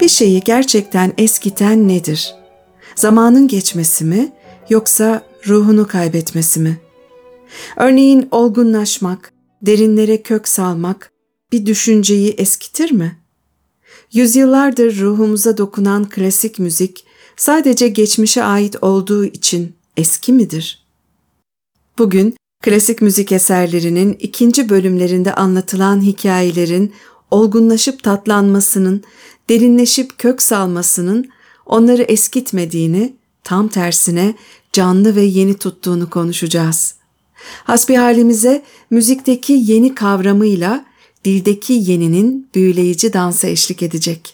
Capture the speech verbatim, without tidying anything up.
Bir şeyi gerçekten eskiten nedir? Zamanın geçmesi mi, yoksa ruhunu kaybetmesi mi? Örneğin olgunlaşmak, derinlere kök salmak bir düşünceyi eskitir mi? Yüzyıllardır ruhumuza dokunan klasik müzik sadece geçmişe ait olduğu için eski midir? Bugün klasik müzik eserlerinin ikinci bölümlerinde anlatılan hikayelerin olgunlaşıp tatlanmasının, derinleşip kök salmasının onları eskitmediğini, tam tersine canlı ve yeni tuttuğunu konuşacağız. Hasbihalimize müzikteki yeni kavramıyla dildeki yeninin büyüleyici dansa eşlik edecek.